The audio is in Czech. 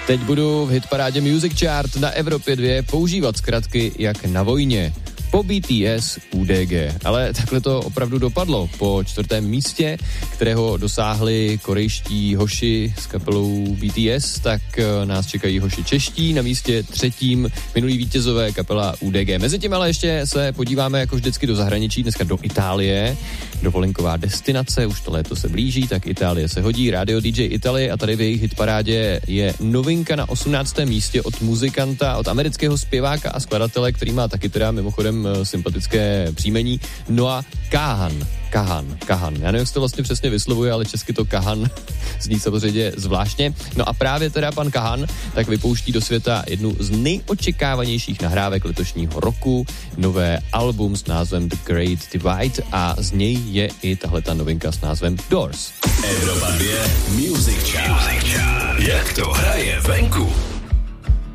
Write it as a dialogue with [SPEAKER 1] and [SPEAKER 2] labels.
[SPEAKER 1] Teď budu v hitparádě Music Chart na Evropě 2 používat zkratky jak na vojně. Po BTS UDG. Ale takhle to opravdu dopadlo. Po 4. místě, kterého dosáhli korejští hoši s kapelou BTS, tak nás čekají hoši čeští. Na místě 3. minulý vítězové kapela UDG. Mezitím ale ještě se podíváme jako vždycky do zahraničí, dneska do Itálie. Dovolenková destinace, už to léto se blíží, tak Itálie se hodí. Radio DJ Italy a tady v jejich hitparádě je novinka na 18. místě od muzikanta, od amerického zpěváka a skladatele, který má taky teda mimochodem sympatické příjmení, Noah Kahan. Kahan. Já nevím, jak se to vlastně přesně vyslovuje, ale česky to Kahan zní samozřejmě zvláštně. No a právě teda pan Kahan tak vypouští do světa jednu z nejočekávanějších nahrávek letošního roku, nové album s názvem The Great Divide a z něj je i tahleta novinka s názvem Doors.
[SPEAKER 2] Evropa 2 Music Chart. Jak to hraje ve